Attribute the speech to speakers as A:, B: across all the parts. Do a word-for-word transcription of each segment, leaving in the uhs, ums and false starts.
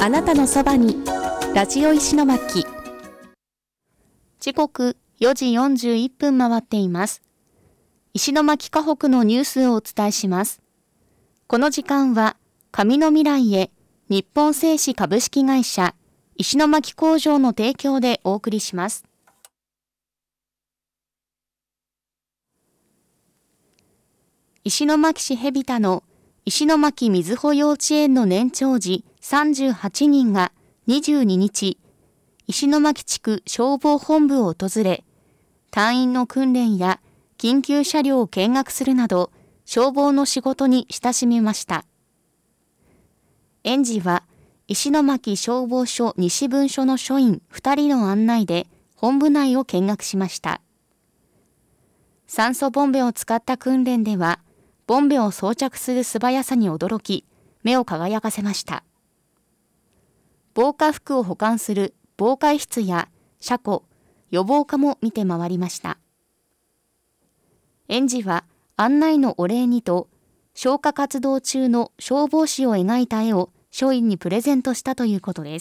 A: あなたのそばにラジオ石巻。時刻よじよんじゅういっぷん回っています。石巻河北のニュースをお伝えします。この時間は紙の未来へ日本製紙株式会社石巻工場の提供でお送りします。石巻市蛇田の石巻瑞穂幼稚園の年長児さんじゅうはちにんがにじゅうににち、石巻地区消防本部を訪れ、隊員の訓練や緊急車両を見学するなど、消防の仕事に親しみました。園児は石巻消防署西分署の署員ふたりの案内で本部内を見学しました。酸素ボンベを使った訓練では、ボンベを装着する素早さに驚き、目を輝かせました。防火服を保管する防火室や車庫、予防課も見て回りました。園児は案内のお礼にと、消火活動中の消防士を描いた絵を署員にプレゼントしたということです。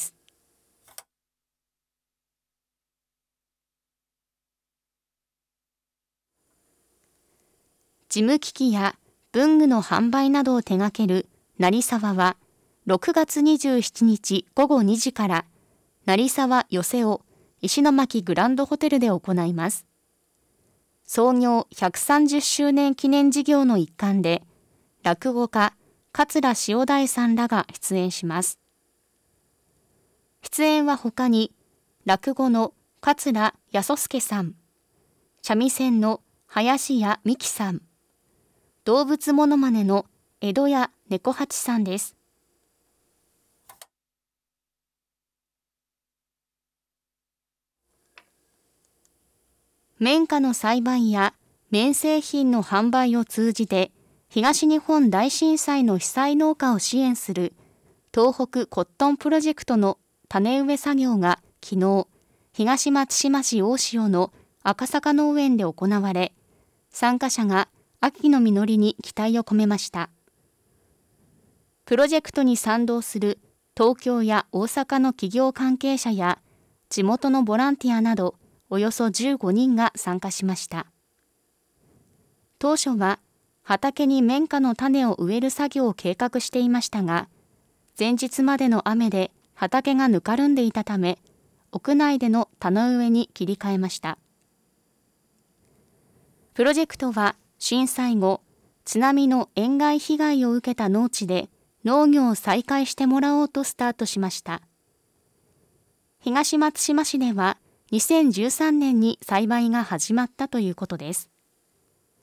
A: 事務機器や文具の販売などを手掛ける成沢は、ろくがつにじゅうしちにちごごにじから成沢寄せを石巻グランドホテルで行います。創業ひゃくさんじゅっしゅうねん記念事業の一環で、落語家桂塩大さんらが出演します。出演は他に落語の桂八十助さん、三味線の林家美樹さん、動物モノマネの江戸屋猫八さんです。綿花の栽培や綿製品の販売を通じて東日本大震災の被災農家を支援する東北コットンプロジェクトの種植え作業が昨日、東松島市大塩の赤坂農園で行われ、参加者が秋の実りに期待を込めました。プロジェクトに賛同する東京や大阪の企業関係者や地元のボランティアなどおよそじゅうごにんが参加しました。当初は畑に綿花の種を植える作業を計画していましたが、前日までの雨で畑がぬかるんでいたため、屋内での種植えに切り替えました。プロジェクトは震災後、津波の塩害被害を受けた農地で農業を再開してもらおうとスタートしました。東松島市ではにせんじゅうさんねんに栽培が始まったということです。